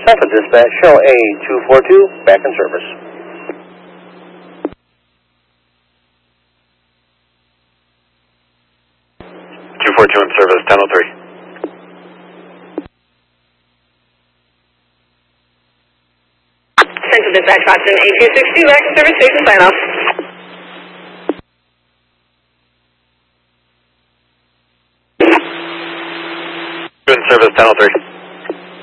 Alpha Dispatch, show A242, back in service. In service, 1003. Central Dispatch, Boston, A262, back in service, station sign off. In service, 1003.